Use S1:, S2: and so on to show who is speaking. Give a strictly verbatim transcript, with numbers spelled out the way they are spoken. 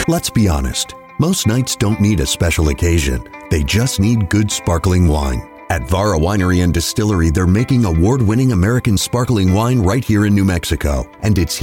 S1: Let's be honest, most nights don't need a special occasion. They just need good sparkling wine. At Vara Winery and Distillery, they're making award-winning American sparkling wine right here in New Mexico, and it's